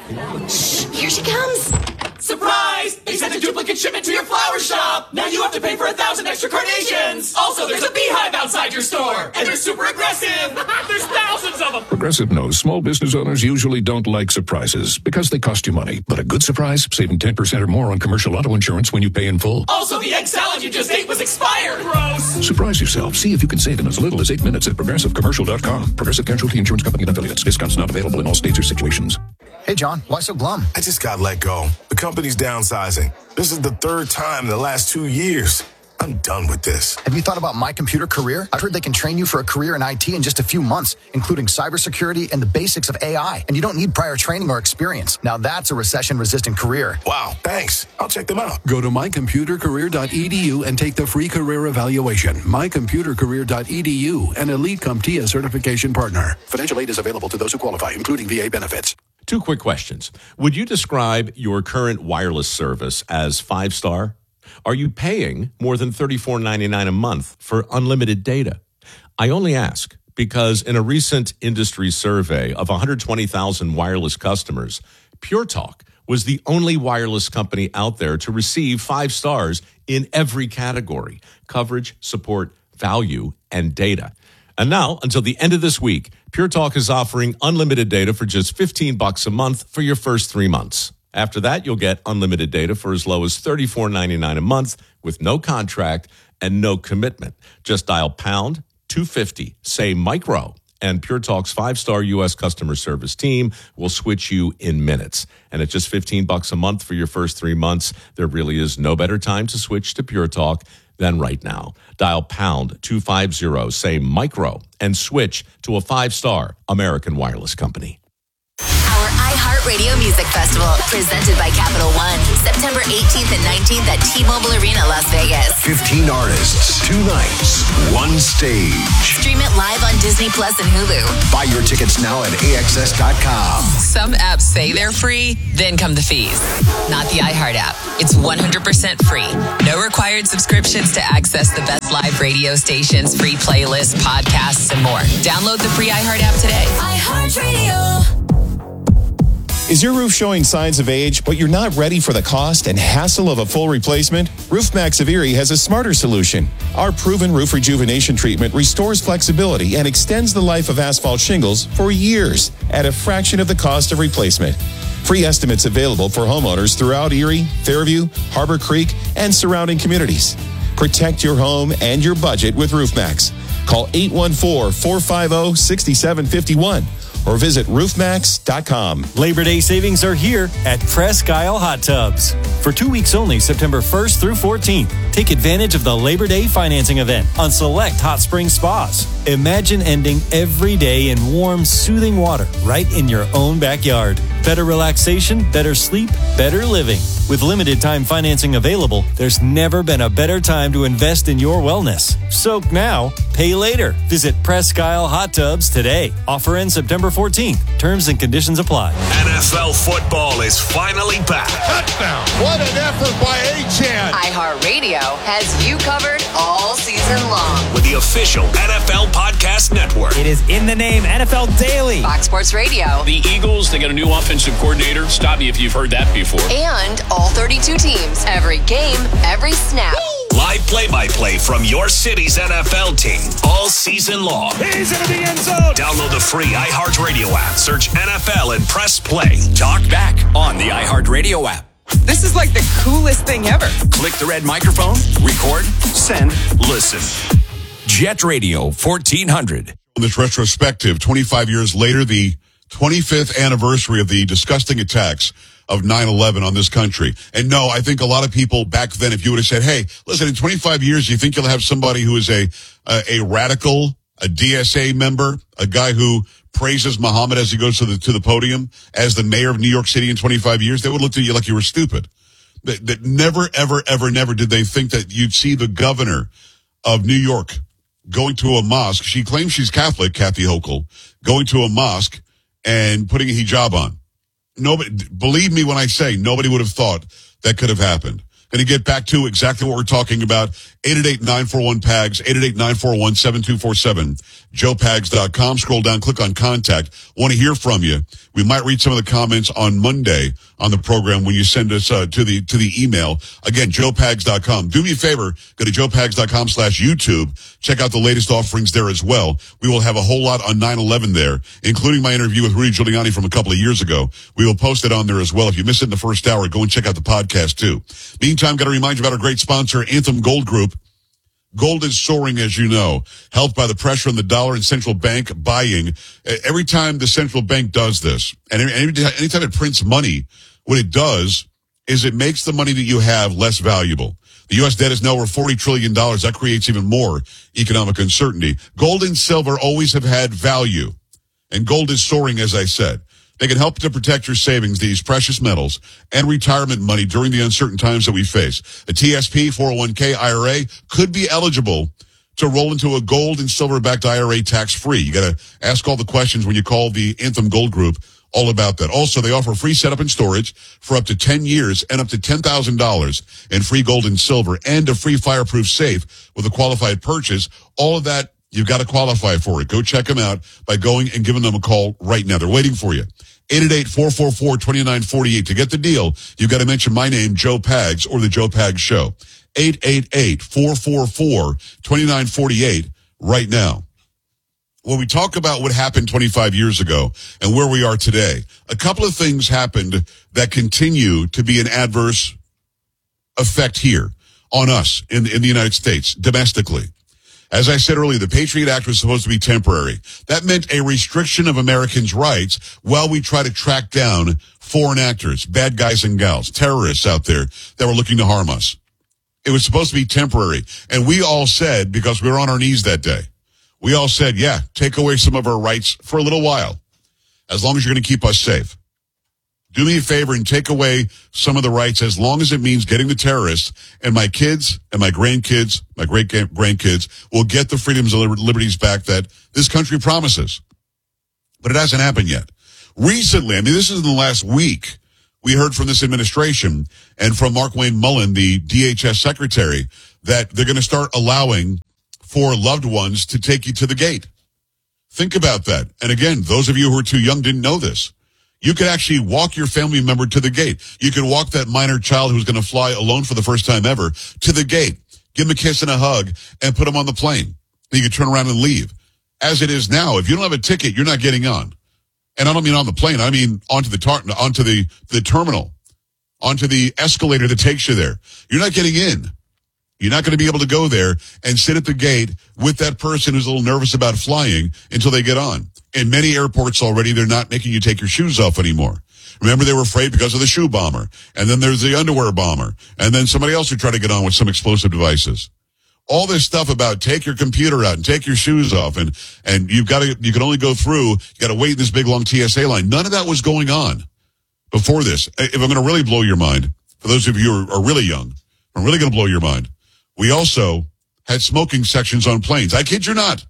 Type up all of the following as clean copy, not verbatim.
Shh, here she comes. Surprise! They sent a duplicate shipment to your flower shop! Now you have to pay for 1,000 extra carnations! Also, there's a beehive outside your store! And they're super aggressive! There's thousands of them! Progressive knows small business owners usually don't like surprises because they cost you money. But a good surprise, saving 10% or more on commercial auto insurance when you pay in full. Also, the egg salad you just ate was expired! Gross! Surprise yourself. See if you can save in as little as 8 minutes at ProgressiveCommercial.com. Progressive Casualty Insurance Company and affiliates. Discounts not available in all states or situations. Hey, John, why so glum? I just got let go. The company's downsizing. This is the third time in the last 2 years. I'm done with this. Have you thought about My Computer Career? I've heard they can train you for a career in IT in just a few months, including cybersecurity and the basics of AI. And you don't need prior training or experience. Now that's a recession-resistant career. Wow, thanks. I'll check them out. Go to mycomputercareer.edu and take the free career evaluation. mycomputercareer.edu, an Elite CompTIA certification partner. Financial aid is available to those who qualify, including VA benefits. 2 quick questions. Would you describe your current wireless service as 5-star? Are you paying more than $34.99 a month for unlimited data? I only ask because in a recent industry survey of 120,000 wireless customers, Pure Talk was the only wireless company out there to receive 5 stars in every category: coverage, support, value, and data. And now, until the end of this week, Pure Talk is offering unlimited data for just $15 a month for your first 3 months. After that, you'll get unlimited data for as low as $34.99 a month with no contract and no commitment. Just dial pound 250, say micro, and Pure Talk's 5-star U.S. customer service team will switch you in minutes. And at just $15 a month for your first 3 months, there really is no better time to switch to Pure Talk than right now. Dial pound 250, say micro, and switch to a 5-star American wireless company. Our iHeartRadio Music Festival, presented by Capital One, September 18th and 19th at T-Mobile Arena, Las Vegas. 15 artists, 2 nights, 1 stage. Stream it live on Disney Plus and Hulu. Buy your tickets now at AXS.com. Some apps say they're free, then come the fees. Not the iHeart app. It's 100% free. No required subscriptions to access the best live radio stations, free playlists, podcasts, and more. Download the free iHeart app today. iHeartRadio. Is your roof showing signs of age, but you're not ready for the cost and hassle of a full replacement? RoofMax of Erie has a smarter solution. Our proven roof rejuvenation treatment restores flexibility and extends the life of asphalt shingles for years at a fraction of the cost of replacement. Free estimates available for homeowners throughout Erie, Fairview, Harbor Creek, and surrounding communities. Protect your home and your budget with RoofMax. Call 814-450-6751. or visit roofmax.com. Labor Day savings are here at Presque Isle Hot Tubs. For 2 weeks only, September 1st through 14th, take advantage of the Labor Day financing event on select hot spring spas. Imagine ending every day in warm, soothing water right in your own backyard. Better relaxation, better sleep, better living. With limited time financing available, there's never been a better time to invest in your wellness. Soak now, pay later. Visit Presque Isle Hot Tubs today. Offer ends September 14th. Terms and conditions apply. NFL football is finally back. Touchdown. What an effort by Achane. iHeartRadio has you covered all season long. With the official NFL Podcast Network. It is in the name, NFL Daily. Fox Sports Radio. The Eagles, they got a new offensive coordinator. Stop me if you've heard that before. And all 32 teams. Every game, every snap. Live play-by-play from your city's NFL team all season long. He's into the end zone. Download the free iHeartRadio app. Search NFL and press play. Talk back on the iHeartRadio app. This is like the coolest thing ever. Click the red microphone, record, send, listen. Jet Radio 1400. This retrospective, 25 years later, the 25th anniversary of the disgusting attacks of 9/11 on this country. And no, I think a lot of people back then, if you would have said, hey, listen, in 25 years, you think you'll have somebody who is a radical, a DSA member, a guy who praises Muhammad as he goes to the podium as the mayor of New York City in 25 years, they would look at you like you were stupid. That never, ever, ever, never did they think that you'd see the governor of New York going to a mosque. She claims she's Catholic, Kathy Hochul, going to a mosque and putting a hijab on. Nobody, believe me when I say, nobody would have thought that could have happened. Going to get back to exactly what we're talking about. 888-941-PAGS, 888-941-7247, joepags.com. Scroll down, click on contact. Want to hear from you. We might read some of the comments on Monday on the program when you send us to the email. Again, joepags.com. Do me a favor, go to joepags.com/YouTube. Check out the latest offerings there as well. We will have a whole lot on 9/11 there, including my interview with Rudy Giuliani from a couple of years ago. We will post it on there as well. If you missed it in the first hour, go and check out the podcast too. Meantime, got to remind you about our great sponsor, Anthem Gold Group. Gold is soaring, as you know, helped by the pressure on the dollar and central bank buying. Every time the central bank does this, and anytime it prints money, what it does is it makes the money that you have less valuable. The U.S. debt is now over $40 trillion. That creates even more economic uncertainty. Gold and silver always have had value, and gold is soaring, as I said. They can help to protect your savings, these precious metals, and retirement money during the uncertain times that we face. A TSP 401k IRA could be eligible to roll into a gold and silver-backed IRA tax-free. You got to ask all the questions when you call the Anthem Gold Group all about that. Also, they offer free setup and storage for up to 10 years and up to $10,000 in free gold and silver and a free fireproof safe with a qualified purchase. All of that, you've got to qualify for it. Go check them out by going and giving them a call right now. They're waiting for you. 888-444-2948. To get the deal, you've got to mention my name, Joe Pags, or the Joe Pags Show. 888-444-2948 right now. When we talk about what happened 25 years ago and where we are today, a couple of things happened that continue to be an adverse effect here on us in the United States, domestically. As I said earlier, the Patriot Act was supposed to be temporary. That meant a restriction of Americans' rights while we try to track down foreign actors, bad guys and gals, terrorists out there that were looking to harm us. It was supposed to be temporary. And we all said, because we were on our knees that day, we all said, yeah, take away some of our rights for a little while, as long as you're going to keep us safe. Do me a favor and take away some of the rights as long as it means getting the terrorists, and my kids and my grandkids, my great-grandkids will get the freedoms and liberties back that this country promises. But it hasn't happened yet. Recently, I mean, this is in the last week, we heard from this administration and from Markwayne Mullin, the DHS secretary, that they're going to start allowing for loved ones to take you to the gate. Think about that. And again, those of you who are too young didn't know this. You could actually walk your family member to the gate. You could walk that minor child who's going to fly alone for the first time ever to the gate, give him a kiss and a hug, and put him on the plane. Then you could turn around and leave. As it is now, if you don't have a ticket, you're not getting on. And I don't mean on the plane. I mean onto the terminal, onto the escalator that takes you there. You're not getting in. You're not going to be able to go there and sit at the gate with that person who's a little nervous about flying until they get on. In many airports already, they're not making you take your shoes off anymore. Remember, they were afraid because of the shoe bomber. And then there's the underwear bomber. And then somebody else who tried to get on with some explosive devices. All this stuff about take your computer out and take your shoes off and you can only go through, you got to wait in this big long TSA line. None of that was going on before this. If I'm going to really blow your mind, for those of you who are really young, I'm really going to blow your mind. We also had smoking sections on planes. I kid you not.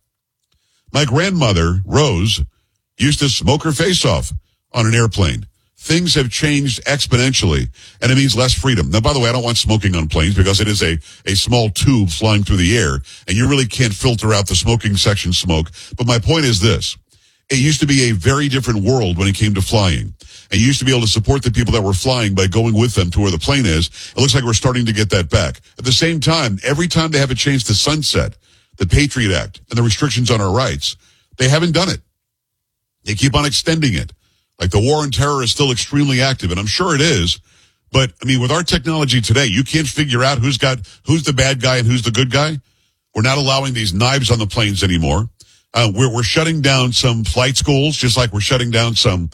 My grandmother, Rose, used to smoke her face off on an airplane. Things have changed exponentially, and it means less freedom. Now, by the way, I don't want smoking on planes because it is a small tube flying through the air, and you really can't filter out the smoking section smoke. But my point is this. It used to be a very different world when it came to flying. And you used to be able to support the people that were flying by going with them to where the plane is. It looks like we're starting to get that back. At the same time, every time they have a chance to sunset the Patriot Act and the restrictions on our rights, they haven't done it. They keep on extending it. Like the war on terror is still extremely active, and I'm sure it is. But, I mean, with our technology today, you can't figure out who's the bad guy and who's the good guy. We're not allowing these knives on the planes anymore. We're shutting down some flight schools, just like we're shutting down some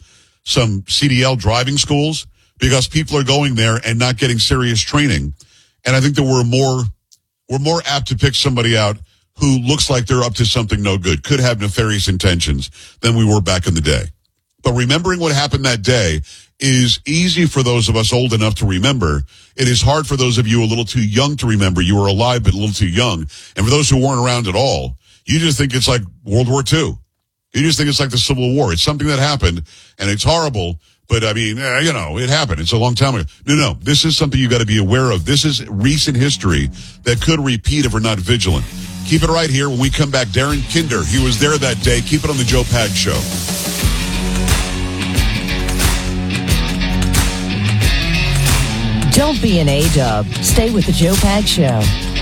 CDL driving schools, because people are going there and not getting serious training. And I think that we're more apt to pick somebody out who looks like they're up to something no good, could have nefarious intentions, than we were back in the day. But remembering what happened that day is easy for those of us old enough to remember. It is hard for those of you a little too young to remember. You were alive but a little too young. And for those who weren't around at all, you just think it's like World War II. You just think it's like the Civil War. It's something that happened, and it's horrible, But I mean, it happened. It's a long time ago. No. This is something you got to be aware of. This is recent history that could repeat if we're not vigilant. Keep it right here when we come back. Darren Kinder, he was there that day. Keep it on the Joe Pags Show. Don't be an A-dub. Stay with the Joe Pags Show.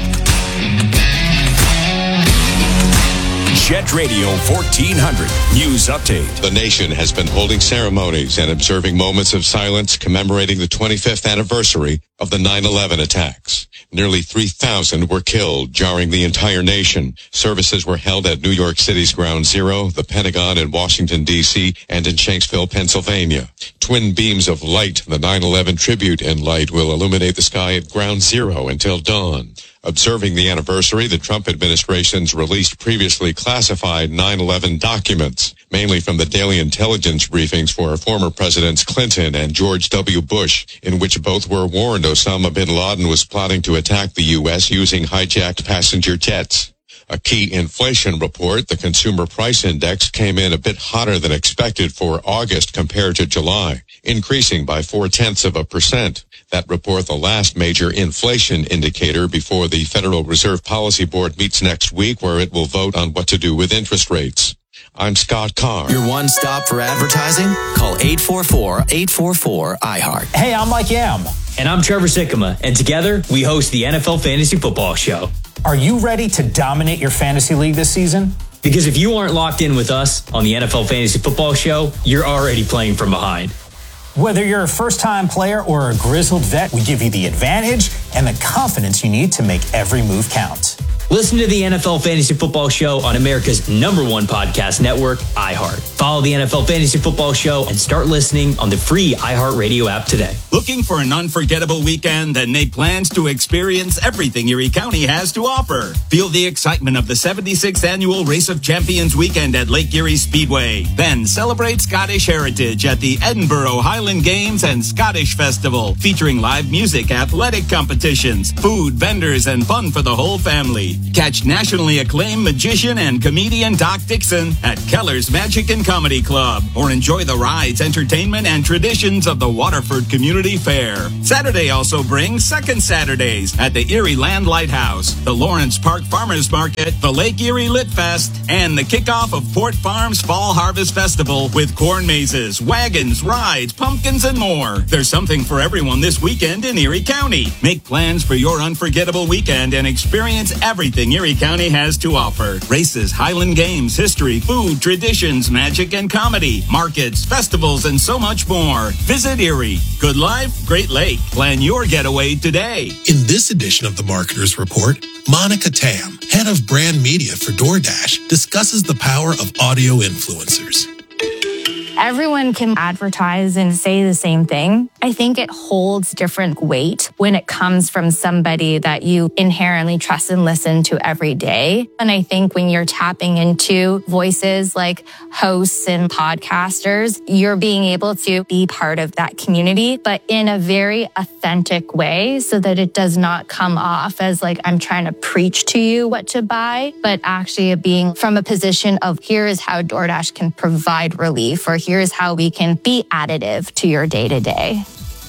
Jet Radio 1400 News Update. The nation has been holding ceremonies and observing moments of silence commemorating the 25th anniversary of the 9/11 attacks. Nearly 3,000 were killed, jarring the entire nation. Services were held at New York City's Ground Zero, the Pentagon in Washington, D.C., and in Shanksville, Pennsylvania. Twin beams of light, the 9/11 tribute in light, will illuminate the sky at Ground Zero until dawn. Observing the anniversary, the Trump administration's released previously classified 9/11 documents, mainly from the daily intelligence briefings for former Presidents Clinton and George W. Bush, in which both were warned Osama bin Laden was plotting to attack the U.S. using hijacked passenger jets. A key inflation report, the Consumer Price Index, came in a bit hotter than expected for August compared to July, increasing by 0.4%. That report, the last major inflation indicator before the Federal Reserve Policy Board meets next week, where it will vote on what to do with interest rates. I'm Scott Carr. Your one stop for advertising? Call 844-844-iHeart. Hey, I'm Mike Yam. And I'm Trevor Sikkema. And together, we host the NFL Fantasy Football Show. Are you ready to dominate your fantasy league this season? Because if you aren't locked in with us on the NFL Fantasy Football Show, you're already playing from behind. Whether you're a first-time player or a grizzled vet, we give you the advantage and the confidence you need to make every move count. Listen to the NFL Fantasy Football Show on America's #1 podcast network, iHeart. Follow the NFL Fantasy Football Show and start listening on the free iHeartRadio app today. Looking for an unforgettable weekend? Then make plans to experience everything Erie County has to offer. Feel the excitement of the 76th Annual Race of Champions weekend at Lake Erie Speedway. Then celebrate Scottish heritage at the Edinburgh Highland Games and Scottish Festival, featuring live music, athletic competitions, food, vendors, and fun for the whole family. Catch nationally acclaimed magician and comedian Doc Dixon at Keller's Magic and Comedy Club, or enjoy the rides, entertainment, and traditions of the Waterford Community Fair. Saturday also brings Second Saturdays at the Erie Land Lighthouse, the Lawrence Park Farmers Market, the Lake Erie Lit Fest, and the kickoff of Port Farms Fall Harvest Festival with corn mazes, wagons, rides, pumpkins, and more. There's something for everyone this weekend in Erie County. Make plans for your unforgettable weekend and experience everything Erie County has to offer. Races, Highland Games, history, food, traditions, magic, and comedy, markets, festivals, and so much more. Visit Erie. Good life, great lake. Plan your getaway today. In this edition of the Marketer's Report, Monica Tam, head of brand media for DoorDash, discusses the power of audio influencers. Everyone can advertise and say the same thing. I think it holds different weight when it comes from somebody that you inherently trust and listen to every day. And I think when you're tapping into voices like hosts and podcasters, you're being able to be part of that community, but in a very authentic way so that it does not come off as like I'm trying to preach to you what to buy, but actually being from a position of here is how DoorDash can provide relief, or here's how we can be additive to your day-to-day.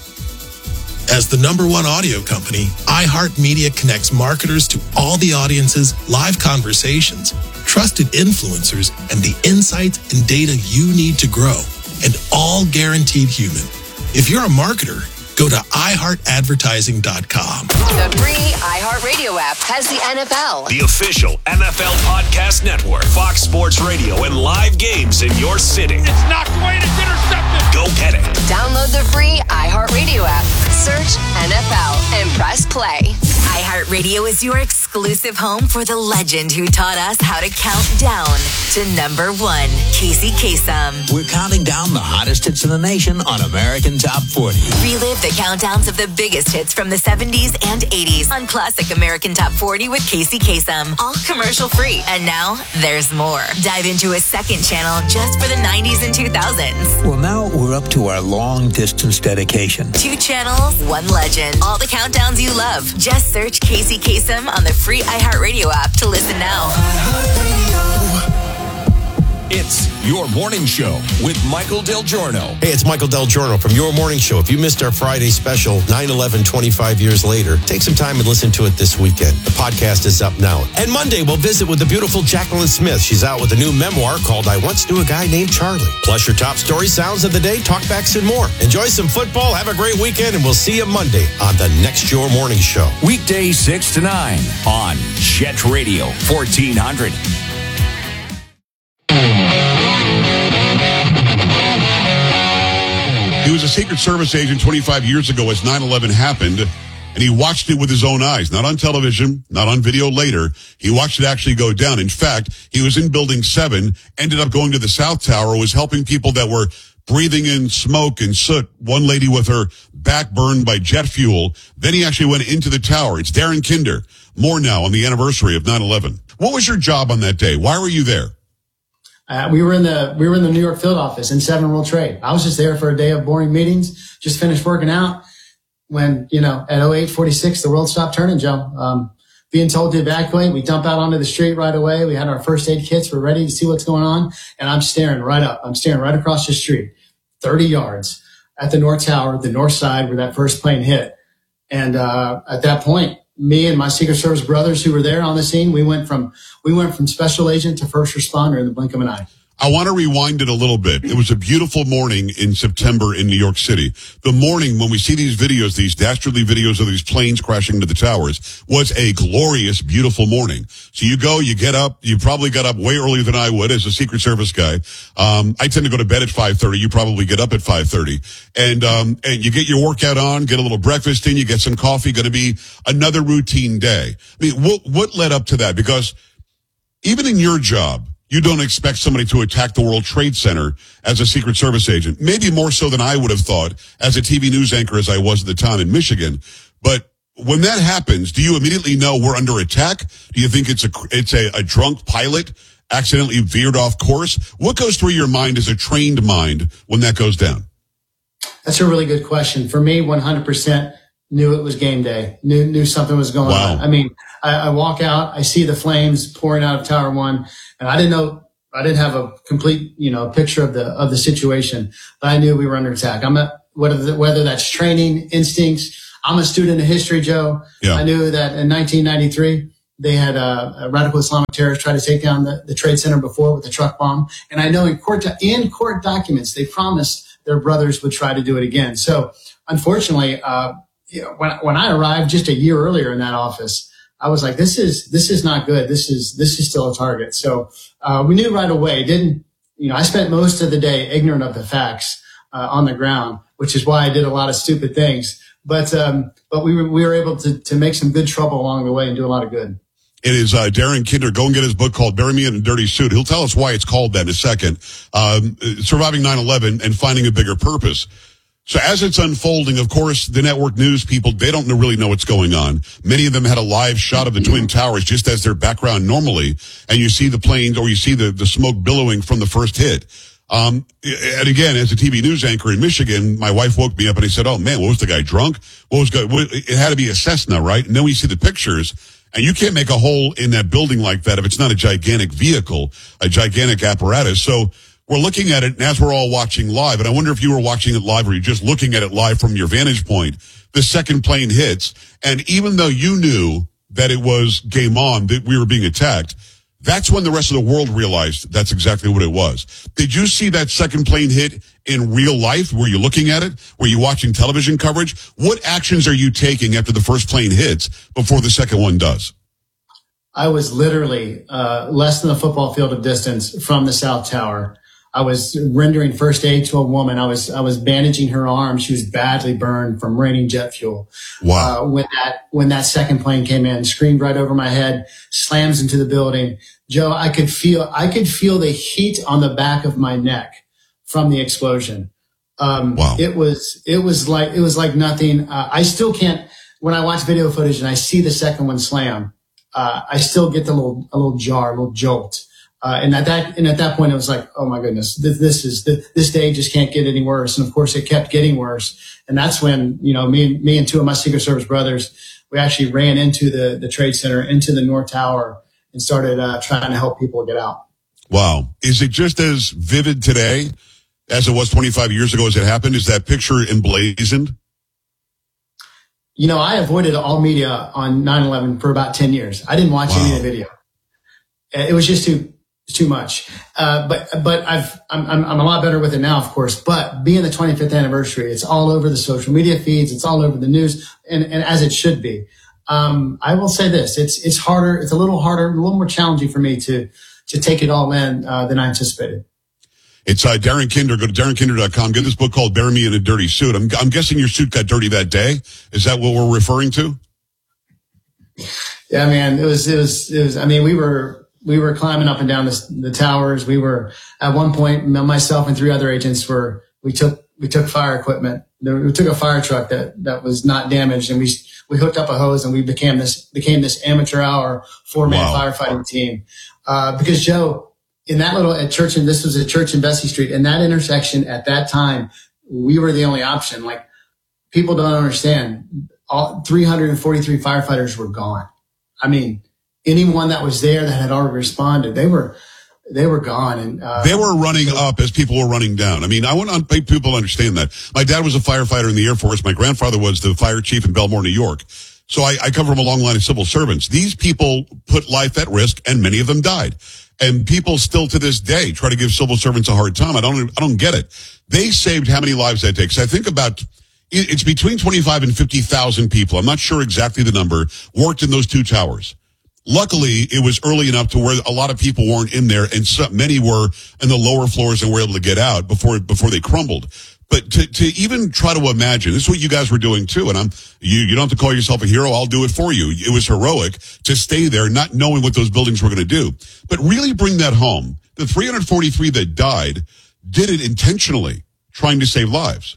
As the #1 audio company, iHeartMedia connects marketers to all the audiences, live conversations, trusted influencers, and the insights and data you need to grow, and all guaranteed human. If you're a marketer, go to iHeartAdvertising.com. The free iHeartRadio app has the NFL, The official NFL podcast network, Fox Sports Radio, and live games in your city. It's knocked away and it's intercepted. Go get it. Download the free iHeartRadio app. Search NFL and press play. iHeartRadio is your exclusive home for the legend who taught us how to count down to #1, Casey Kasem. We're counting down the hottest hits in the nation on American Top 40. Relive the countdowns of the biggest hits from the 70s and 80s on classic American Top 40 with Casey Kasem. All commercial free. And now there's more. Dive into a second channel just for the 90s and 2000s. Well, now we're up to our long distance dedication. 2 channels, 1 legend. All the countdowns you love. Just search Casey Kasem on the free iHeartRadio app to listen now. It's Your Morning Show with Michael Del Giorno. Hey, it's Michael Del Giorno from Your Morning Show. If you missed our Friday special, 9/11, 25 years later, take some time and listen to it this weekend. The podcast is up now. And Monday, we'll visit with the beautiful Jacqueline Smith. She's out with a new memoir called I Once Knew a Guy Named Charlie. Plus your top story, sounds of the day, talkbacks, and more. Enjoy some football, have a great weekend, and we'll see you Monday on the next Your Morning Show. Weekdays 6 to 9 on Jet Radio 1400. He was a Secret Service agent 25 years ago as 9/11 happened, and he watched it with his own eyes, not on television, not on video later. He watched it actually go down. In fact, he was in Building 7, ended up going to the South Tower, was helping people that were breathing in smoke and soot. One lady with her back burned by jet fuel. Then he actually went into the tower. It's Darren Kinder. More now on the anniversary of 9/11. What was your job on that day? Why were you there? We were in the New York field office in 7 World Trade. I was just there for a day of boring meetings, just finished working out when, at 08:46, the world stopped turning, Joe. Being told to evacuate, we dump out onto the street right away. We had our first aid kits. We're ready to see what's going on. And I'm staring right up. I'm staring right across the street, 30 yards at the North Tower, the north side where that first plane hit. And, at that point, me and my Secret Service brothers who were there on the scene, we went from special agent to first responder in the blink of an eye. I want to rewind it a little bit. It was a beautiful morning in September in New York City. The morning when we see these videos, these dastardly videos of these planes crashing into the towers, was a glorious, beautiful morning. So you go, you get up, you probably got up way earlier than I would as a Secret Service guy. I tend to go to bed at 5:30. You probably get up at 5:30. And you get your workout on, get a little breakfast in, you get some coffee, going to be another routine day. I mean, what led up to that? Because even in your job, you don't expect somebody to attack the World Trade Center as a Secret Service agent. Maybe more so than I would have thought as a TV news anchor as I was at the time in Michigan. But when that happens, do you immediately know we're under attack? Do you think it's a drunk pilot accidentally veered off course? What goes through your mind as a trained mind when that goes down? That's a really good question. For me, 100% knew it was game day, knew something was going on. I mean, I walk out, I see the flames pouring out of Tower 1, and I didn't have a complete, picture of the situation, but I knew we were under attack. Whether that's training, instincts. I'm a student of history, Joe. Yeah. I knew that in 1993, they had a radical Islamic terrorist try to take down the Trade Center before with a truck bomb. And I know in court documents, they promised their brothers would try to do it again. So unfortunately, when I arrived just a year earlier in that office, I was like, this is not good. This is still a target. So, we knew right away. I spent most of the day ignorant of the facts, on the ground, which is why I did a lot of stupid things. But we were able to make some good trouble along the way and do a lot of good. It is Darren Kinder. Go and get his book called Bury Me in a Dirty Suit. He'll tell us why it's called that in a second. Surviving 9/11 and Finding a Bigger Purpose. So as it's unfolding, of course, the network news people, they don't really know what's going on. Many of them had a live shot of the Twin Towers just as their background normally, and you see the planes or you see the smoke billowing from the first hit. And again, as a TV news anchor in Michigan, my wife woke me up and I said, oh man, what was the guy drunk? It had to be a Cessna, right? And then we see the pictures, and you can't make a hole in that building like that if it's not a gigantic vehicle, a gigantic apparatus. So we're looking at it, and as we're all watching live, and I wonder if you were watching it live or you're just looking at it live from your vantage point, the second plane hits, and even though you knew that it was game on, that we were being attacked, that's when the rest of the world realized that's exactly what it was. Did you see that second plane hit in real life? Were you looking at it? Were you watching television coverage? What actions are you taking after the first plane hits before the second one does? I was literally less than a football field of distance from the South Tower. I was rendering first aid to a woman. I was bandaging her arm. She was badly burned from raining jet fuel. Wow. When that second plane came in, screamed right over my head, slams into the building. Joe, I could feel the heat on the back of my neck from the explosion. Wow. It was like nothing. I still can't, when I watch video footage and I see the second one slam, I still get a little jar, a little jolt. And at that point, it was like, oh my goodness, this day just can't get any worse. And of course, it kept getting worse. And that's when, me and two of my Secret Service brothers, we actually ran into the Trade Center, into the North Tower, and started trying to help people get out. Wow. Is it just as vivid today as it was 25 years ago as it happened? Is that picture emblazoned? You know, I avoided all media on 9/11 for about 10 years. I didn't watch any of the video. It was just too much. But I'm a lot better with it now, of course. But being the 25th anniversary, it's all over the social media feeds. It's all over the news, and as it should be. I will say this: it's harder. It's a little harder, a little more challenging for me to take it all in than I anticipated. It's Darren Kinder. Go to darrenkinder.com. Get this book called Bury Me in a Dirty Suit. I'm guessing your suit got dirty that day. Is that what we're referring to? Yeah, man. It was. I mean, we were climbing up and down the towers. We were at one point, myself and 3 other agents we took fire equipment. We took a fire truck that was not damaged, and we hooked up a hose, and we became this amateur hour 4-man firefighting team. Because Joe, in that this was a church in Bessie Street, in that intersection at that time, we were the only option. Like, people don't understand. All 343 firefighters were gone. I mean, anyone that was there that had already responded, they were gone. And they were running up as people were running down. I mean, I want people to understand that. My dad was a firefighter in the Air Force. My grandfather was the fire chief in Belmore, New York. So I come from a long line of civil servants. These people put life at risk, and many of them died. And people still to this day try to give civil servants a hard time. I don't get it. They saved how many lives that day? Because I think it's between 25 and 50,000 people. I'm not sure exactly the number worked in those 2 towers. Luckily, it was early enough to where a lot of people weren't in there, and many were in the lower floors and were able to get out before they crumbled. But to even try to imagine, this is what you guys were doing too, and you don't have to call yourself a hero, I'll do it for you. It was heroic to stay there, not knowing what those buildings were going to do. But really bring that home. The 343 that died did it intentionally, trying to save lives.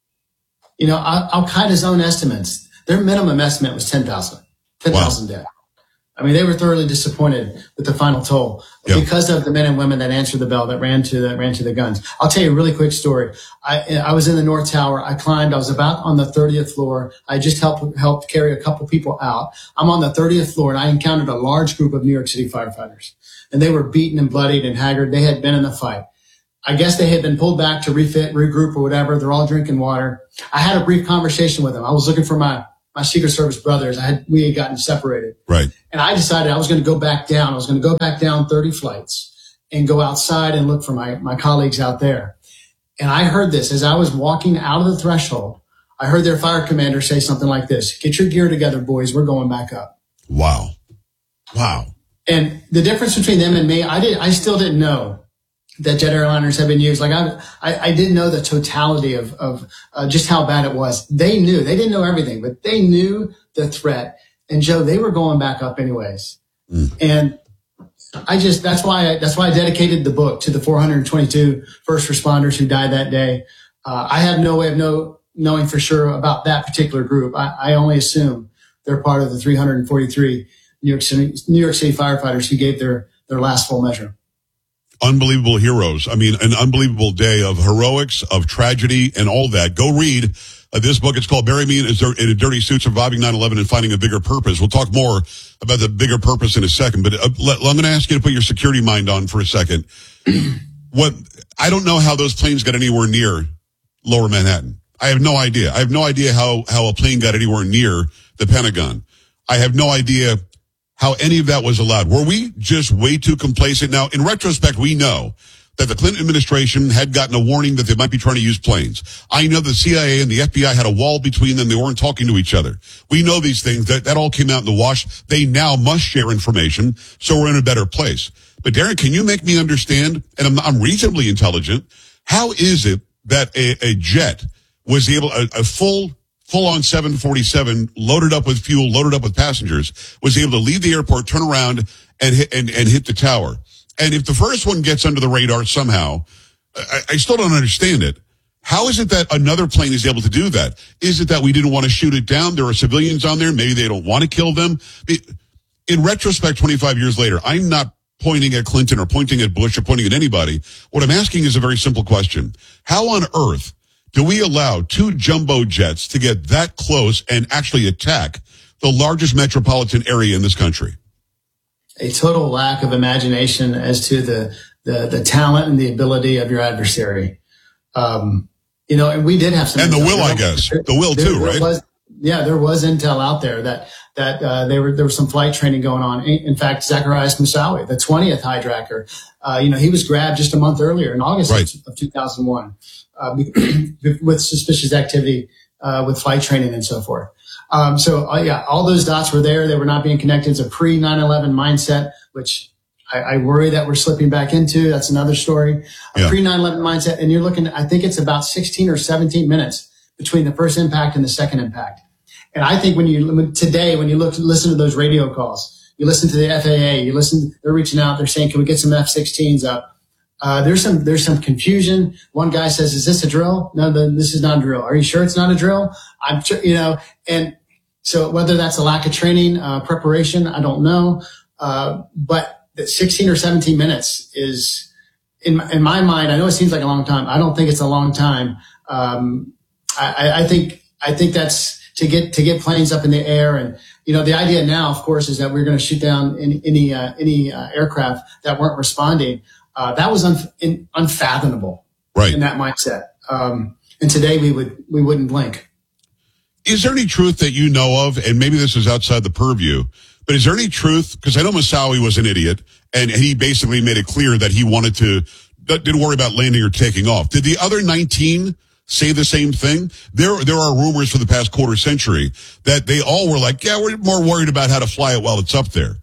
You know, Al-Qaeda's own estimates, their minimum estimate was 10,000 dead. I mean, they were thoroughly disappointed with the final toll because of the men and women that answered the bell, that ran to the guns. I'll tell you a really quick story. I was in the North Tower. I climbed. I was about on the 30th floor. I just helped carry a couple people out. I'm on the 30th floor, and I encountered a large group of New York City firefighters, and they were beaten and bloodied and haggard. They had been in the fight. I guess they had been pulled back to refit, regroup, or whatever. They're all drinking water. I had a brief conversation with them. I was looking for my Secret Service brothers. We had gotten separated. Right. And I decided I was going to go back down. I was going to go back down 30 flights and go outside and look for my colleagues out there. And I heard this as I was walking out of the threshold. I heard their fire commander say something like this: "Get your gear together, boys. We're going back up." Wow. And the difference between them and me, I still didn't know that jet airliners have been used. Like I didn't know the totality of just how bad it was. They knew. They didn't know everything, but they knew the threat. And Joe, they were going back up anyways. And that's why I dedicated the book to the 422 first responders who died that day. I have no way of knowing for sure about that particular group. I only assume they're part of the 343 New York City firefighters who gave their last full measure. Unbelievable heroes. I mean, an unbelievable day of heroics, of tragedy, and all that. Go read this book. It's called Bury Me in a Dirty Suit, Surviving 9/11 and Finding a Bigger Purpose. We'll talk more about the bigger purpose in a second, but I'm going to ask you to put your security mind on for a second. I don't know how those planes got anywhere near Lower Manhattan. I have no idea. I have no idea how a plane got anywhere near the Pentagon. I have no idea how any of that was allowed. Were we just way too complacent? Now, in retrospect, we know that the Clinton administration had gotten a warning that they might be trying to use planes. I know the CIA and the FBI had a wall between them. They weren't talking to each other. We know these things. That all came out in the wash. They now must share information, so we're in a better place. But Darren, can you make me understand, and I'm reasonably intelligent, how is it that a jet was able, a full-on 747, loaded up with fuel, loaded up with passengers, was able to leave the airport, turn around, and hit the tower? And if the first one gets under the radar somehow, I still don't understand it. How is it that another plane is able to do that? Is it that we didn't want to shoot it down? There are civilians on there. Maybe they don't want to kill them. In retrospect, 25 years later, I'm not pointing at Clinton or pointing at Bush or pointing at anybody. What I'm asking is a very simple question. How on earth do we allow 2 jumbo jets to get that close and actually attack the largest metropolitan area in this country? A total lack of imagination as to the the talent and the ability of your adversary. And we did have some. And the will, I guess. The will too, right? There was intel out there that there was some flight training going on. In fact, Zacharias Moussaoui, the 20th hijacker, he was grabbed just a month earlier in August of 2001 with suspicious activity with flight training and so forth. All those dots were there. They were not being connected. It's a pre-9/11 mindset, which I worry that we're slipping back into. That's another story. A pre-9/11 mindset, and you're looking, I think it's about 16 or 17 minutes between the first impact and the second impact. And I think when you listen to those radio calls, you listen to the FAA, they're reaching out, they're saying, can we get some F-16s up? There's some confusion. One guy says, is this a drill? No, this is not a drill. Are you sure it's not a drill? I'm sure, and so whether that's a lack of training, preparation, I don't know. But 16 or 17 minutes is in my mind, I know it seems like a long time. I don't think it's a long time. I think that's to get planes up in the air. And, the idea now, of course, is that we're going to shoot down any aircraft that weren't responding. That was unfathomable in that mindset. And today we wouldn't blink. Is there any truth that you know of, and maybe this is outside the purview, but is there any truth? Because I know Moussaoui was an idiot, and he basically made it clear that he didn't worry about landing or taking off. Did the other 19 say the same thing? There are rumors for the past quarter century that they all were like, yeah, we're more worried about how to fly it while it's up there.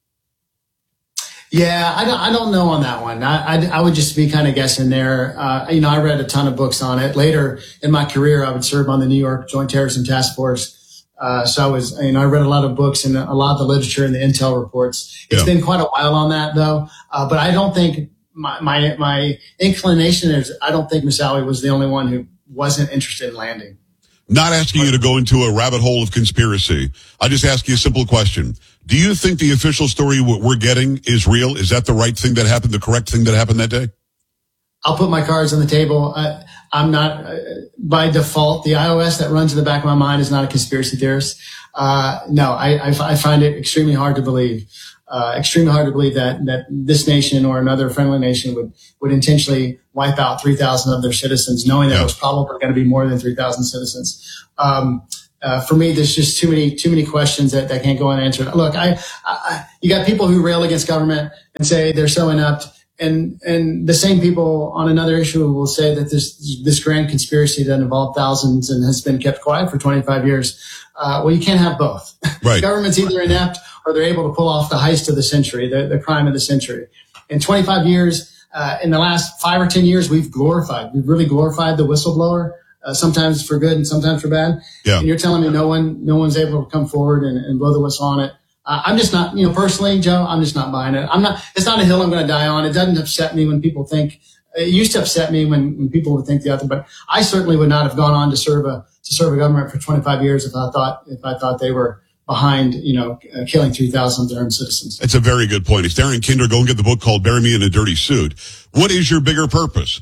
Yeah, I don't know on that one. I would just be kind of guessing there. I read a ton of books on it. Later in my career, I would serve on the New York Joint Terrorism Task Force. So I read a lot of books and a lot of the literature and the intel reports. It's been quite a while on that though. But I don't think my inclination is, I don't think Moussaoui was the only one who wasn't interested in landing. Not asking you to go into a rabbit hole of conspiracy. I just ask you a simple question. Do you think the official story we're getting is real? Is that the right thing that happened, the correct thing that happened that day? I'll put my cards on the table. I'm not, by default, the iOS that runs in the back of my mind is not a conspiracy theorist. No, I find it extremely hard to believe. That this nation or another friendly nation would intentionally wipe out 3,000 of their citizens, knowing that it was probably going to be more than 3,000 citizens. For me, there's just too many questions that can't go unanswered. Look, you got people who rail against government and say they're so inept, and the same people on another issue will say that this grand conspiracy that involved thousands and has been kept quiet for 25 years. Well, you can't have both. Right. Government's either inept or they're able to pull off the heist of the century, the crime of the century. In 25 years, in the last 5 or 10 years, we've really glorified the whistleblower, sometimes for good and sometimes for bad. Yeah. And you're telling me no one's able to come forward and blow the whistle on it. I'm just not, personally, Joe, I'm just not buying it. It's not a hill I'm going to die on. It doesn't upset me when people think, it used to upset me when people would think the other, but I certainly would not have gone on to serve a government for 25 years if I thought they were behind, killing 3,000 of their own citizens. That's a very good point. It's Darren Kinder. Go and get the book called Bury Me in a Dirty Suit. What is your bigger purpose?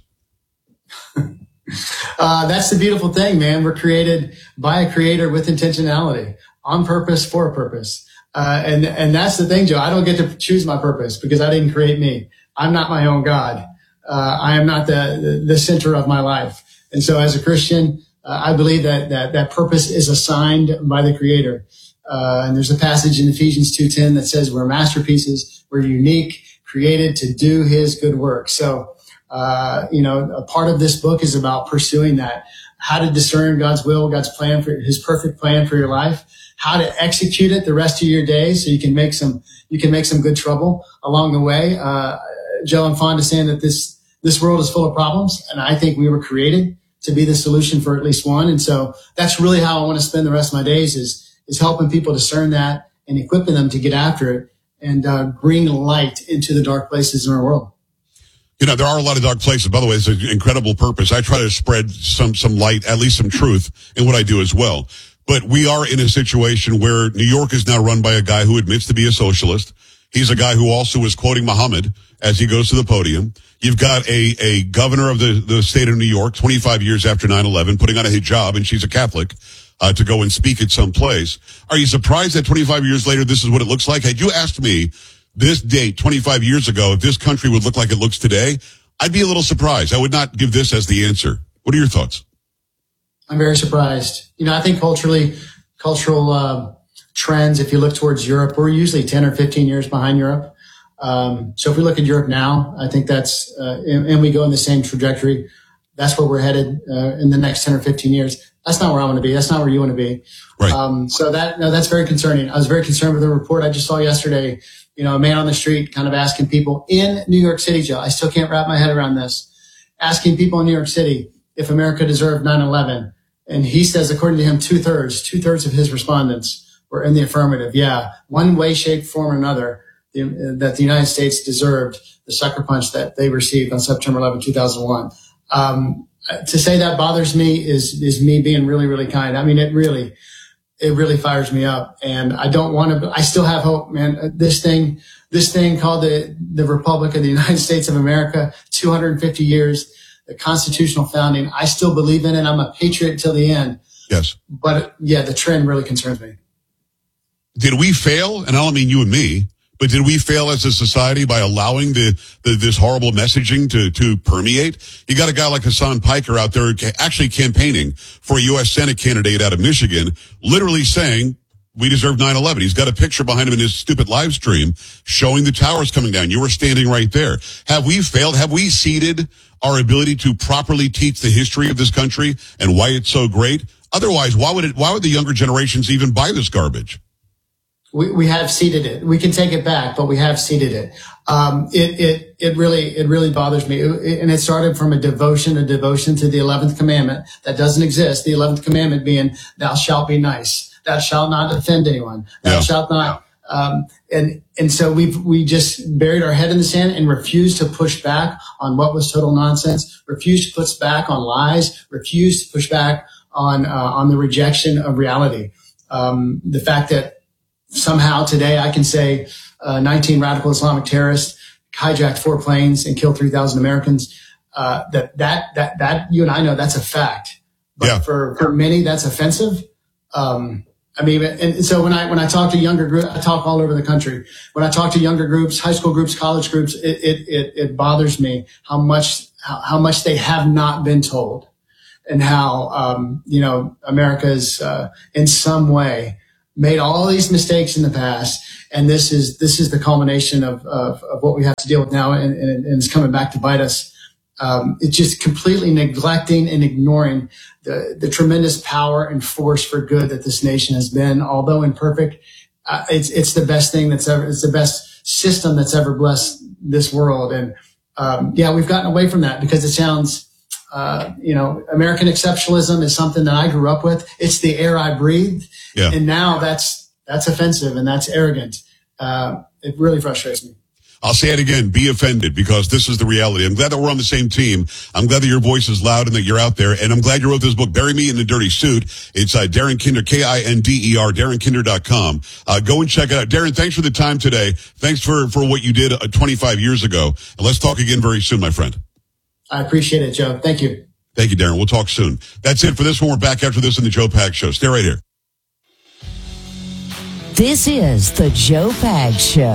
That's the beautiful thing, man. We're created by a creator with intentionality, on purpose, for a purpose. And that's the thing, Joe. I don't get to choose my purpose because I didn't create me. I'm not my own God. I am not the center of my life. And so as a Christian, I believe that purpose is assigned by the creator. And there's a passage in Ephesians 2:10 that says we're masterpieces. We're unique, created to do his good work. So, a part of this book is about pursuing that, how to discern God's will, God's plan for his perfect plan for your life, how to execute it the rest of your days so you can make some good trouble along the way. Joe, I'm fond of saying that this world is full of problems, and I think we were created to be the solution for at least one. And so that's really how I want to spend the rest of my days is helping people discern that and equipping them to get after it and bring light into the dark places in our world. There are a lot of dark places. By the way, it's an incredible purpose. I try to spread some light, at least some truth in what I do as well. But we are in a situation where New York is now run by a guy who admits to be a socialist. He's a guy who also is quoting Muhammad as he goes to the podium. You've got a governor of the state of New York, 25 years after 9/11, putting on a hijab, and she's a Catholic, to go and speak at some place. Are you surprised that 25 years later, this is what it looks like? Had you asked me this date 25 years ago, if this country would look like it looks today, I'd be a little surprised. I would not give this as the answer. What are your thoughts? I'm very surprised. I think cultural trends, if you look towards Europe, we're usually 10 or 15 years behind Europe. So if we look at Europe now, I think that's, and we go in the same trajectory, that's where we're headed in the next 10 or 15 years. That's not where I want to be. That's not where you want to be. Right. So that's very concerning. I was very concerned with the report I just saw yesterday. A man on the street kind of asking people in New York City, Joe, I still can't wrap my head around this, asking people in New York City if America deserved 9/11. And he says, according to him, two-thirds of his respondents were in the affirmative. Yeah, one way, shape, form, or another, that the United States deserved the sucker punch that they received on September 11, 2001. To say that bothers me is me being really, really kind. I mean, it really fires me up, and I don't want to, I still have hope, man. This thing called the Republic of the United States of America, 250 years, the constitutional founding. I still believe in it. I'm a patriot till the end. Yes. But yeah, the trend really concerns me. Did we fail? And I don't mean you and me, but did we fail as a society by allowing this horrible messaging to permeate? You got a guy like Hassan Piker out there actually campaigning for a U.S. Senate candidate out of Michigan, literally saying, we deserve 9/11. He's got a picture behind him in his stupid live stream showing the towers coming down. You were standing right there. Have we failed? Have we ceded our ability to properly teach the history of this country and why it's so great? Otherwise, why would the younger generations even buy this garbage? We have ceded it. We can take it back, but we have ceded it. It really bothers me. And it started from a devotion to the 11th commandment that doesn't exist. The 11th commandment being, thou shalt be nice. Thou shalt not offend anyone. Thou shalt not. And so we just buried our head in the sand and refused to push back on what was total nonsense, refused to push back on lies, refused to push back on the rejection of reality. The fact that somehow today I can say 19 radical Islamic terrorists hijacked 4 planes and killed 3,000 Americans. That you and I know that's a fact. But for many, that's offensive. And so when I talk to younger groups, I talk all over the country. When I talk to younger groups, high school groups, college groups, it bothers me how much they have not been told, and how America's in some way made all these mistakes in the past, and this is the culmination of what we have to deal with now, and it's coming back to bite us. It's just completely neglecting and ignoring the tremendous power and force for good that this nation has been. Although imperfect, it's the best thing it's the best system that's ever blessed this world. And we've gotten away from that because it sounds, American exceptionalism is something that I grew up with. It's the air I breathed. Yeah. And now that's offensive and that's arrogant. It really frustrates me. I'll say it again, be offended, because this is the reality. I'm glad that we're on the same team. I'm glad that your voice is loud and that you're out there. And I'm glad you wrote this book, Bury Me in a Dirty Suit. It's Darren Kinder, Kinder, DarrenKinder.com. Go and check it out. Darren, thanks for the time today. Thanks for what you did 25 years ago. And let's talk again very soon, my friend. I appreciate it, Joe. Thank you. Thank you, Darren. We'll talk soon. That's it for this one. We're back after this in the Joe Pags Show. Stay right here. This is the Joe Pags Show.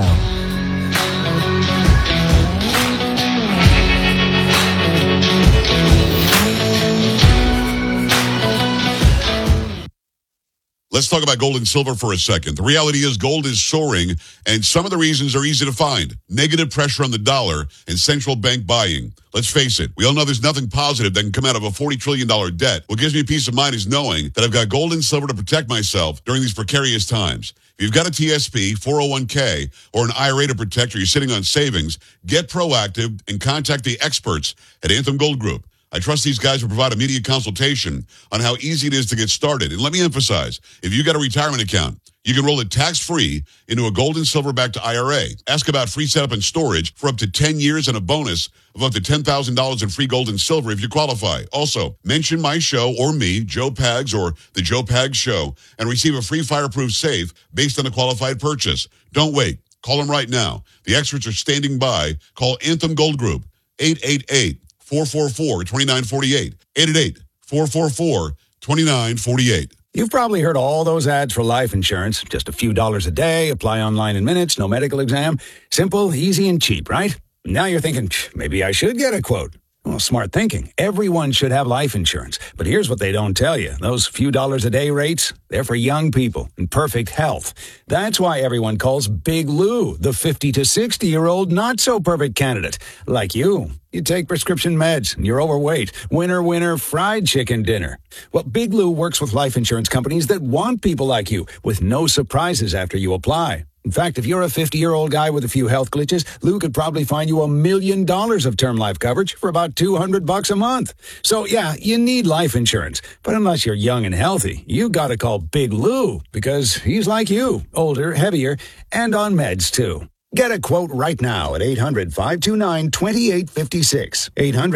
Let's talk about gold and silver for a second. The reality is gold is soaring, and some of the reasons are easy to find. Negative pressure on the dollar and central bank buying. Let's face it, we all know there's nothing positive that can come out of a $40 trillion debt. What gives me peace of mind is knowing that I've got gold and silver to protect myself during these precarious times. If you've got a TSP, 401k, or an IRA to protect, or you're sitting on savings, get proactive and contact the experts at Anthem Gold Group. I trust these guys will provide immediate consultation on how easy it is to get started. And let me emphasize, if you got a retirement account, you can roll it tax-free into a gold and silver-backed IRA. Ask about free setup and storage for up to 10 years and a bonus of up to $10,000 in free gold and silver if you qualify. Also, mention my show or me, Joe Pags, or the Joe Pags Show, and receive a free fireproof safe based on the qualified purchase. Don't wait. Call them right now. The experts are standing by. Call Anthem Gold Group, 888-444-2948. 888-444-2948. You've probably heard all those ads for life insurance. Just a few dollars a day, apply online in minutes, no medical exam. Simple, easy, and cheap, right? Now you're thinking, maybe I should get a quote. Well, smart thinking. Everyone should have life insurance. But here's what they don't tell you. Those few dollars a day rates, they're for young people in perfect health. That's why everyone calls Big Lou the 50 to 60-year-old not-so-perfect candidate. Like you. You take prescription meds, and you're overweight. Winner, fried chicken dinner. Well, Big Lou works with life insurance companies that want people like you, with no surprises after you apply. In fact, if you're a 50-year-old guy with a few health glitches, Lou could probably find you $1 million of term life coverage for about $200 a month. So, yeah, you need life insurance. But unless you're young and healthy, you got to call Big Lou, because he's like you, older, heavier, and on meds, too. Get a quote right now at 800-529-2856,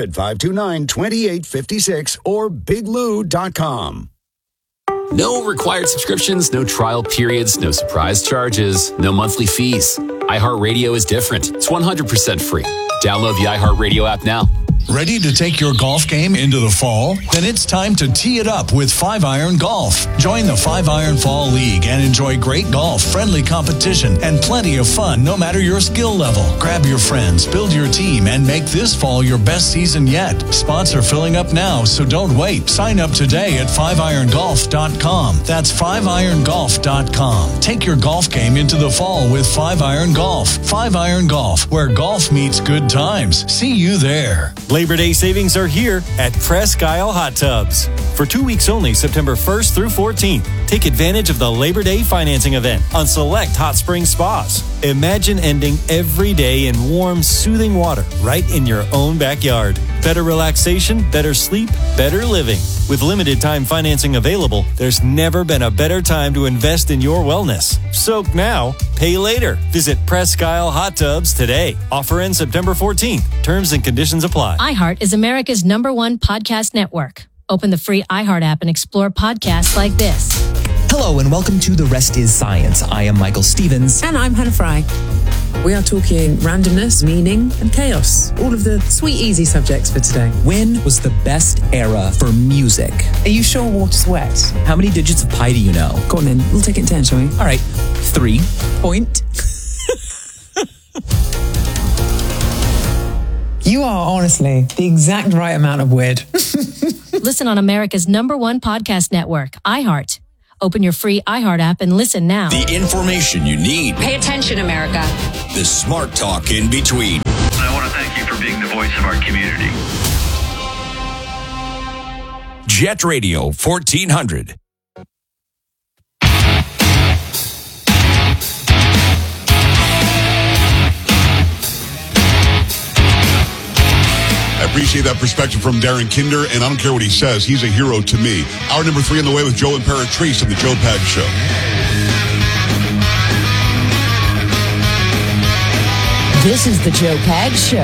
800-529-2856, or biglou.com. No required subscriptions, no trial periods, no surprise charges, no monthly fees. iHeartRadio is different. It's 100% free. Download the iHeartRadio app now. Ready to take your golf game into the fall? Then it's time to tee it up with 5-Iron Golf. Join the 5-Iron Fall League and enjoy great golf, friendly competition, and plenty of fun no matter your skill level. Grab your friends, build your team, and make this fall your best season yet. Spots are filling up now, so don't wait. Sign up today at 5irongolf.com. That's 5irongolf.com. Take your golf game into the fall with 5-Iron Golf. 5-Iron Golf, where golf meets good times. See you there. Labor Day savings are here at Presque Isle Hot Tubs. For 2 weeks only, September 1st through 14th, take advantage of the Labor Day financing event on select hot spring spas. Imagine ending every day in warm, soothing water right in your own backyard. Better relaxation, better sleep, better living. With limited time financing available, there's never been a better time to invest in your wellness. Soak now, pay later. Visit Presque Isle Hot Tubs today. Offer ends September 14th. Terms and conditions apply. iHeart is America's #1 podcast network. Open the free iHeart app and explore podcasts like this. Hello and welcome to The Rest is Science. I am Michael Stevens. And I'm Hannah Fry. We are talking randomness, meaning, and chaos. All of the sweet, easy subjects for today. When was the best era for music? Are you sure water's wet? How many digits of pi do you know? Go on then. We'll take it in turn, shall we? All right. 3. Point. You are honestly the exact right amount of weird. Listen on America's #1 podcast network, iHeart. Open your free iHeart app and listen now. The information you need. Pay attention, America. The smart talk in between. I want to thank you for being the voice of our community. Jet Radio 1400. I appreciate that perspective from Darren Kinder, and I don't care what he says. He's a hero to me. Hour number 3 on the way with Joe Imperatrice on the Joe Pags Show. This is the Joe Pags Show.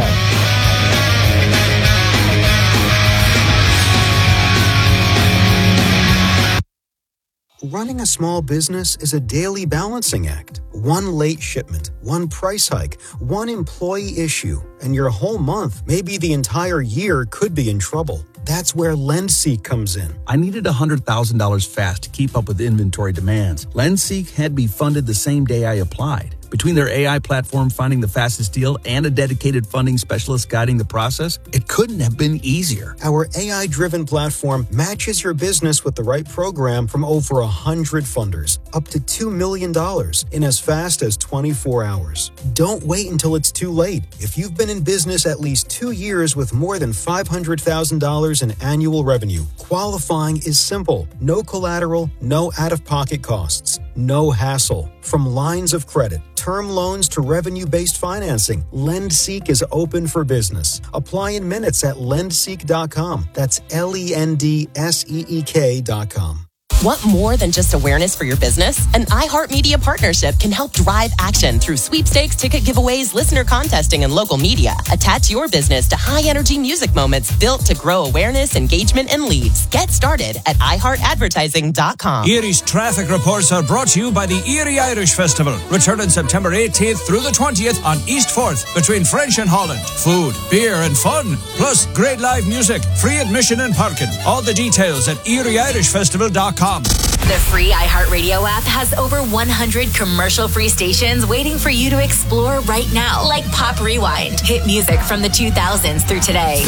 Running a small business is a daily balancing act. One late shipment, one price hike, one employee issue, and your whole month, maybe the entire year, could be in trouble. That's where LendSeek comes in. I needed $100,000 fast to keep up with inventory demands. LendSeek had me funded the same day I applied. Between their AI platform finding the fastest deal and a dedicated funding specialist guiding the process, it couldn't have been easier. Our AI-driven platform matches your business with the right program from over 100 funders, up to $2 million in as fast as 24 hours. Don't wait until it's too late. If you've been in business at least 2 years with more than $500,000 in annual revenue, qualifying is simple. No collateral, no out-of-pocket costs, no hassle. From lines of credit, term loans to revenue-based financing, LendSeek is open for business. Apply in minutes at lendseek.com. That's LENDSEEK.com. Want more than just awareness for your business? An iHeartMedia partnership can help drive action through sweepstakes, ticket giveaways, listener contesting, and local media. Attach your business to high-energy music moments built to grow awareness, engagement, and leads. Get started at iHeartAdvertising.com. Erie's traffic reports are brought to you by the Erie Irish Festival, returning September 18th through the 20th on East 4th between French and Holland. Food, beer, and fun, plus great live music, free admission and parking. All the details at erieirishfestival.com. iHeartRadio.com. The free iHeartRadio app has over 100 commercial-free stations waiting for you to explore right now, like Pop Rewind, hit music from the 2000s through today.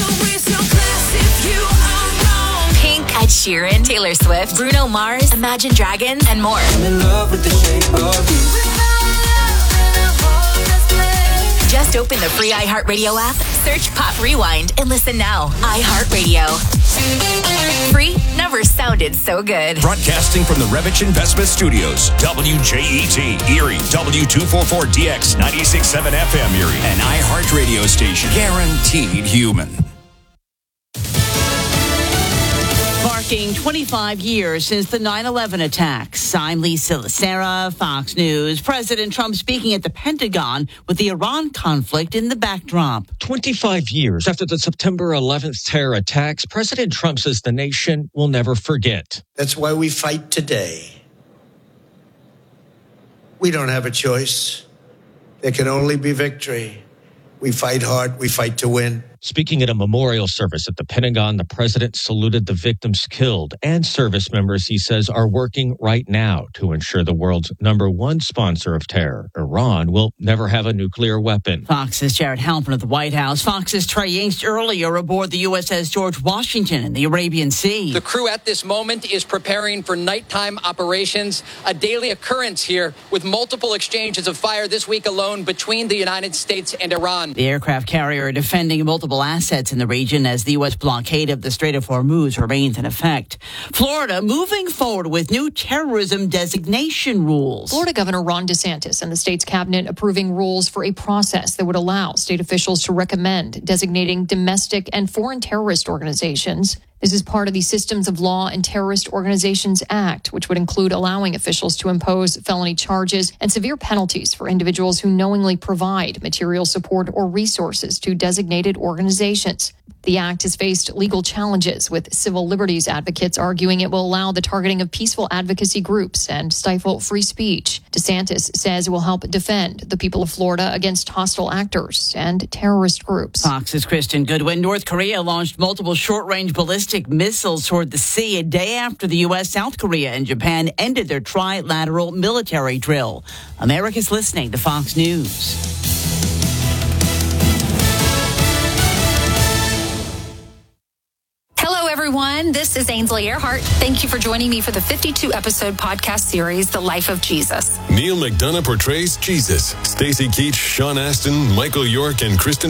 Pink, Ed Sheeran, Taylor Swift, Bruno Mars, Imagine Dragons, and more. I'm in love with the shape of you. Just open the free iHeartRadio app, search Pop Rewind, and listen now. iHeartRadio. Free never sounded so good. Broadcasting from the Revich Investment Studios, WJET, Erie, W244DX, 96.7 FM Erie, an iHeartRadio station. Guaranteed human. Marking 25 years since the 9/11 attacks. I'm Lisa Lacera, Fox News. President Trump speaking at the Pentagon with the Iran conflict in the backdrop. 25 years after the September 11th terror attacks, President Trump says the nation will never forget. That's why we fight today. We don't have a choice. There can only be victory. We fight hard. We fight to win. Speaking at a memorial service at the Pentagon, the president saluted the victims killed and service members he says are working right now to ensure the world's #1 sponsor of terror, Iran, will never have a nuclear weapon. Fox's Jared Halpern at the White House. Fox's Trey Yingst earlier aboard the USS George Washington in the Arabian Sea. The crew at this moment is preparing for nighttime operations, a daily occurrence here with multiple exchanges of fire this week alone between the United States and Iran. The aircraft carrier defending multiple assets in the region as the U.S. blockade of the Strait of Hormuz remains in effect. Florida moving forward with new terrorism designation rules. Florida Governor Ron DeSantis and the state's cabinet approving rules for a process that would allow state officials to recommend designating domestic and foreign terrorist organizations. This is part of the Systems of Law and Terrorist Organizations Act, which would include allowing officials to impose felony charges and severe penalties for individuals who knowingly provide material support or resources to designated organizations. The act has faced legal challenges, with civil liberties advocates arguing it will allow the targeting of peaceful advocacy groups and stifle free speech. DeSantis says it will help defend the people of Florida against hostile actors and terrorist groups. Fox's Kristen Goodwin. North Korea launched multiple short-range ballistic missiles toward the sea a day after the U.S., South Korea, and Japan ended their trilateral military drill. America's listening to Fox News. Hello, everyone. This is Ainsley Earhart. Thank you for joining me for the 52-episode podcast series, The Life of Jesus. Neil McDonough portrays Jesus. Stacey Keach, Sean Astin, Michael York, and Kristen